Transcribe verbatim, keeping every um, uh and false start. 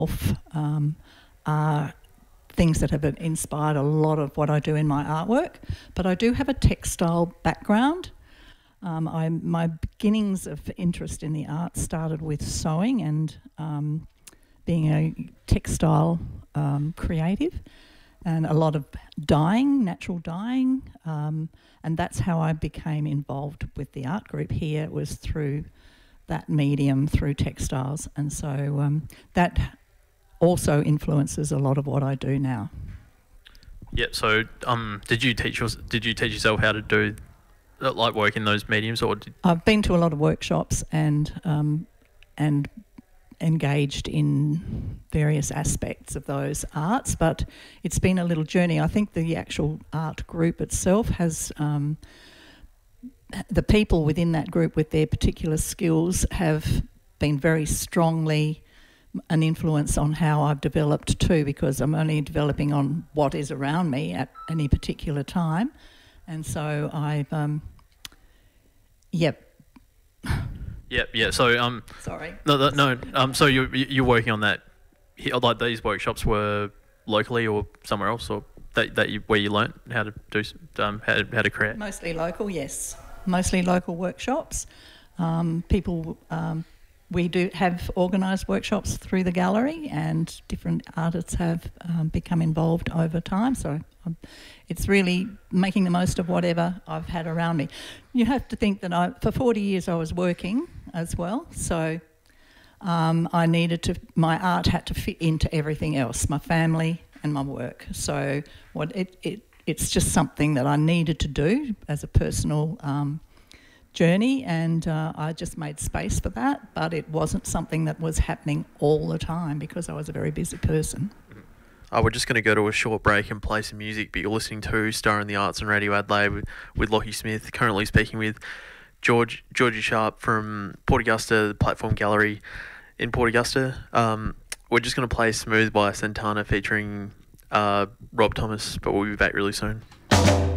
um, are things that have inspired a lot of what I do in my artwork. But I do have a textile background. Um, I, my beginnings of interest in the arts started with sewing and um, being a textile um, creative, and a lot of dyeing, natural dyeing, um, and that's how I became involved with the art group here. It was through that medium, through textiles, and so um, that also influences a lot of what I do now. Yeah. So, um, did you teach your, did you teach yourself how to do like work in those mediums, or did... I've been to a lot of workshops and um, and engaged in various aspects of those arts, but it's been a little journey. I think the actual art group itself has um, the people within that group with their particular skills have been very strongly an influence on how I've developed too, because I'm only developing on what is around me at any particular time. And so I've, um, yep. Yep, yeah. So, um, sorry. No, that, no. Um, so you're you're working on that. Like these workshops were locally or somewhere else, or that that you, where you learnt how to do um how to, how to create. Mostly local, yes. Mostly local workshops. Um, people. Um, We do have organised workshops through the gallery, and different artists have um, become involved over time. So um, it's really making the most of whatever I've had around me. You have to think that I, for forty years I was working as well, so um, I needed to, my art had to fit into everything else, my family and my work. So what it, it it's just something that I needed to do as a personal um, journey, and uh, I just made space for that, but it wasn't something that was happening all the time because I was a very busy person. Uh, we're just going to go to a short break and play some music, but you're listening to Star in the Arts and Radio Adelaide with, with Lockie Smith, currently speaking with George Georgie Sharp from Port Augusta, the Platform Gallery in Port Augusta. Um, we're just going to play Smooth by Santana featuring uh, Rob Thomas, but we'll be back really soon.